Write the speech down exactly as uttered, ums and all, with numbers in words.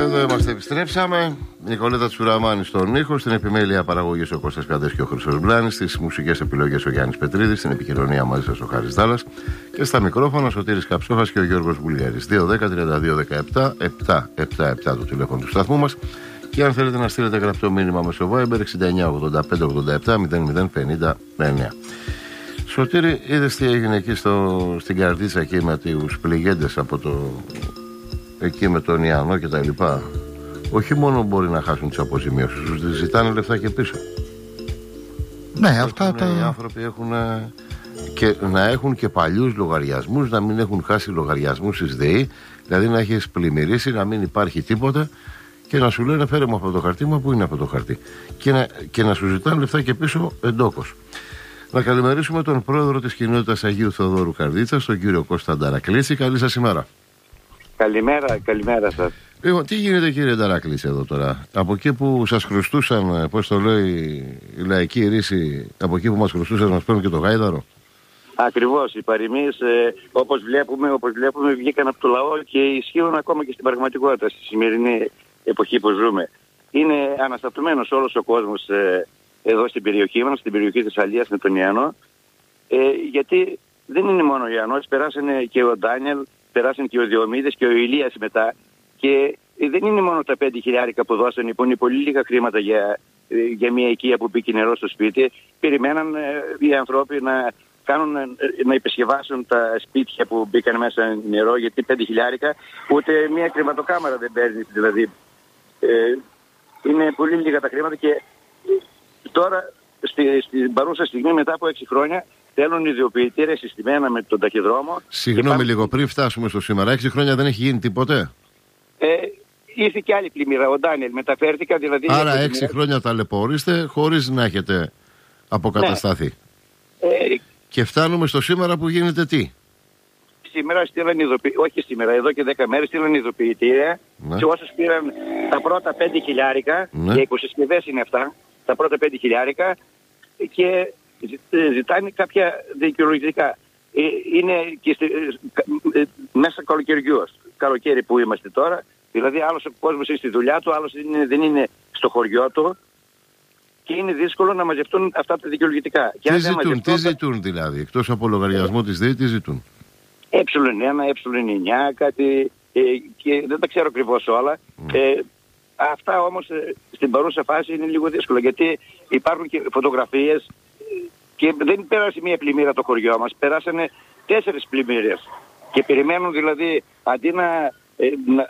Εδώ είμαστε, επιστρέψαμε. Νικολέτα Τσουραμάνη στον ήχο, στην επιμέλεια παραγωγής ο Κώστας Καντές και ο Χρήστος Μπλάνης, στις μουσικές επιλογές ο Γιάννης Πετρίδης, στην επικοινωνία μαζί σας ο Χάρης Δάλλας και στα μικρόφωνα ο Σωτήρης Καψόχας και ο Γιώργος Βουλγέρης. δύο δέκα τριάντα δύο δεκαεπτά επτακόσια εβδομήντα επτά το τηλέφωνο του σταθμού μας. Και αν θέλετε να στείλετε γραπτό μήνυμα μέσω Viber εξήντα εννιά ογδόντα πέντε ογδόντα επτά μηδέν μηδέν πενήντα εννιά. Σωτήρη, είδες τι έγινε εκεί στο, στην Καρδίτσα εκεί με τους πληγέντες από το... εκεί με τον Ιαννό και τα λοιπά. Όχι μόνο μπορεί να χάσουν τις αποζημιώσεις, τους ζητάνε λεφτά και πίσω. Ναι, αυτά τα... Οι άνθρωποι έχουν και, να έχουν και παλιούς λογαριασμούς, να μην έχουν χάσει λογαριασμούς στις ΔΕΗ, δηλαδή να έχεις πλημμυρίσει, να μην υπάρχει τίποτα και να σου λένε φέρε μου από το χαρτί μου, πού είναι από το χαρτί, και να, και να σου ζητάνε λεφτά και πίσω εντόκως. Να καλημερίσουμε τον πρόεδρο της κοινότητας Αγίου Θεοδόρου Καρδίτσας, τον κύριο Κώστα Νταρακλήση. Καλή σας ημέρα. Καλημέρα, καλημέρα σας. Λοιπόν, τι γίνεται κύριε Νταρακλήση εδώ τώρα? Από εκεί που σας χρωστούσαν, πώς το λέει η λαϊκή ρίση, από εκεί που μας χρωστούσαν μας παίρνουν και το γάιδαρο. Ακριβώς, οι παροιμίες ε, όπως βλέπουμε, όπως βλέπουμε βγήκαν από το λαό και ισχύουν ακόμα και στην πραγματικότητα, στη σημερινή εποχή που ζούμε. Είναι αναστατωμένος όλος ο κόσμος ε, εδώ στην περιοχή μας, στην περιοχή της Αλίας με τον Ιαννό, ε, γιατί δεν είναι μόνο ο Ιαννός, περάσανε και ο Ντάνιελ, περάσανε και ο Διομήδης και ο Ηλίας μετά, και δεν είναι μόνο τα πέντε χιλιάρικα που δώσανε, που είναι πολύ λίγα χρήματα για, για μια οικία που μπήκε νερό στο σπίτι. Περιμέναν ε, οι άνθρωποι να, κάνουν, να υπεσχευάσουν τα σπίτια που μπήκαν μέσα νερό, γιατί πέντε χιλιάρικα ούτε μια κρεβατοκάμαρα δεν παίρνει. Δηλαδή ε, είναι πολύ λίγα τα χρήματα και τώρα στη, στην παρούσα στιγμή, μετά από έξι χρόνια, θέλουν ιδιοποιητήρια συστημένα με τον ταχυδρόμο. Συγγνώμη πάμε... λίγο, πριν φτάσουμε στο σήμερα, έξι χρόνια δεν έχει γίνει τίποτε. Ε, ήρθε και άλλη πλημμύρα, ο Ντάνιελ, μεταφέρθηκα δηλαδή. Άρα έξι πλημμύρα... χρόνια ταλαιπωρείστε χωρίς να έχετε αποκατασταθεί. Ναι. Ε, και φτάνουμε στο σήμερα που γίνεται τι? Σήμερα στείλαν ειδοποιητήρια, όχι σήμερα, εδώ και δέκα μέρες στείλαν ειδοποιητήρια, ναι. Και όσους πήραν τα πρώτα πέντε χιλιάρικα, ναι. Για οικοσυσκευές είναι αυτά, τα πρώτα πέντε χιλιάρικα, και ζητάνε κάποια δικαιολογητικά. Είναι και στη, μέσα καλοκαιριού, καλοκαίρι που είμαστε τώρα, δηλαδή άλλος ο κόσμος είναι στη δουλειά του, άλλος είναι, δεν είναι στο χωριό του και είναι δύσκολο να μαζευτούν αυτά τα δικαιολογητικά. Τι ζητούν, μαζευτούν, τι ζητούν δηλαδή, εκτός από λογαριασμό της ΔΕΗ, τι ζητούν? Έψιλον ένα, έψιλον εννιά, κάτι, ε, και δεν τα ξέρω ακριβώς όλα. Mm. Ε, αυτά όμως ε, στην παρούσα φάση είναι λίγο δύσκολο, γιατί υπάρχουν και φωτογραφίες και δεν πέρασε μία πλημμύρα το χωριό μας, περάσανε τέσσερις πλημμύρες και περιμένουν δηλαδή αντί να, ε, να,